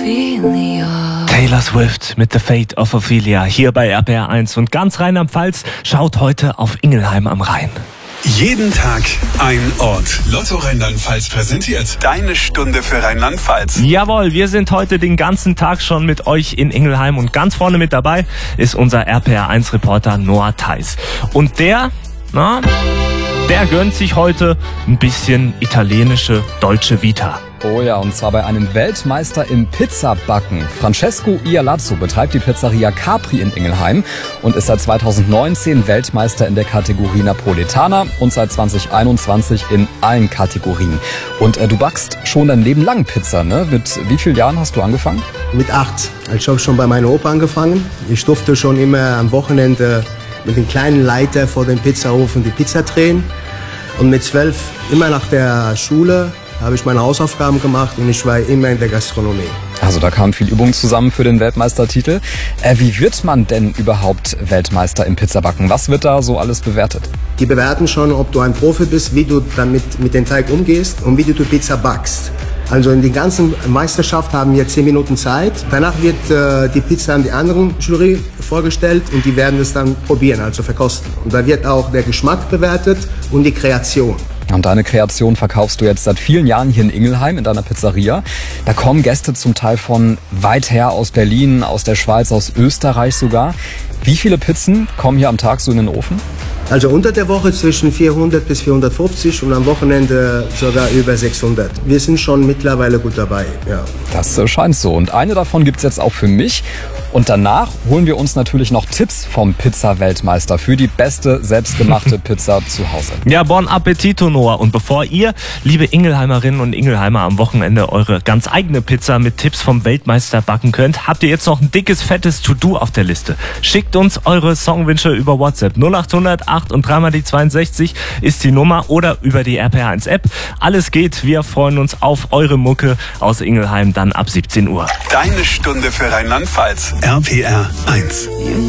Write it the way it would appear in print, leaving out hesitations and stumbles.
Ophelia. Taylor Swift mit The Fate of Ophelia hier bei RPR 1 und ganz Rheinland-Pfalz schaut heute auf Ingelheim am Rhein. Jeden Tag ein Ort. Lotto Rheinland-Pfalz präsentiert deine Stunde für Rheinland-Pfalz. Jawohl, wir sind heute den ganzen Tag schon mit euch in Ingelheim und ganz vorne mit dabei ist unser RPR 1 Reporter Noah Theis. Und der gönnt sich heute ein bisschen italienische Dolce Vita. Oh ja, und zwar bei einem Weltmeister im Pizzabacken. Francesco Ialazzo betreibt die Pizzeria Capri in Ingelheim und ist seit 2019 Weltmeister in der Kategorie Napoletana und seit 2021 in allen Kategorien. Und du backst schon dein Leben lang Pizza, ne? Mit wie vielen Jahren hast du angefangen? Mit 8. Ich habe schon bei meiner Opa angefangen. Ich durfte schon immer am Wochenende mit dem kleinen Leiter vor dem Pizzaofen die Pizza drehen. Und mit 12, immer nach der Schule, habe ich meine Hausaufgaben gemacht und ich war immer in der Gastronomie. Also da kam viel Übung zusammen für den Weltmeistertitel. Wie wird man denn überhaupt Weltmeister im Pizzabacken? Was wird da so alles bewertet? Die bewerten schon, ob du ein Profi bist, wie du damit mit dem Teig umgehst und wie du die Pizza backst. Also in der ganzen Meisterschaft haben wir 10 Minuten Zeit. Danach wird die Pizza an die anderen Jury vorgestellt und die werden es dann probieren, also verkosten. Und da wird auch der Geschmack bewertet und die Kreation. Und deine Kreation verkaufst du jetzt seit vielen Jahren hier in Ingelheim in deiner Pizzeria. Da kommen Gäste zum Teil von weit her, aus Berlin, aus der Schweiz, aus Österreich sogar. Wie viele Pizzen kommen hier am Tag so in den Ofen? Also unter der Woche zwischen 400 bis 450 und am Wochenende sogar über 600. Wir sind schon mittlerweile gut dabei, ja. Das scheint so. Und eine davon gibt's jetzt auch für mich. Und danach holen wir uns natürlich noch Tipps vom Pizza-Weltmeister für die beste selbstgemachte Pizza zu Hause. Ja, buon appetito, Noah. Und bevor ihr, liebe Ingelheimerinnen und Ingelheimer, am Wochenende eure ganz eigene Pizza mit Tipps vom Weltmeister backen könnt, habt ihr jetzt noch ein dickes, fettes To-Do auf der Liste. Schickt uns eure Songwünsche über WhatsApp. 0800 8 und 3 mal die 62 ist die Nummer oder über die RPR 1 App. Alles geht. Wir freuen uns auf eure Mucke aus Ingelheim dann ab 17 Uhr. Deine Stunde für Rheinland-Pfalz. RPR 1.